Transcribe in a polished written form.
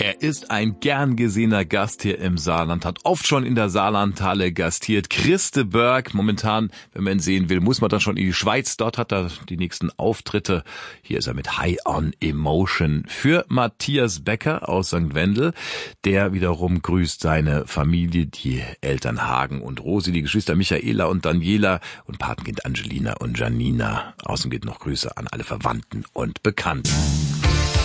Er ist ein gern gesehener Gast hier im Saarland, hat oft schon in der Saarlandhalle gastiert. Christe Berg, momentan, wenn man ihn sehen will, muss man dann schon in die Schweiz. Dort hat er die nächsten Auftritte. Hier ist er mit High on Emotion für Matthias Becker aus St. Wendel. Der wiederum grüßt seine Familie, die Eltern Hagen und Rosi, die Geschwister Michaela und Daniela und Patenkind Angelina und Janina. Außerdem geht noch Grüße an alle Verwandten und Bekannten.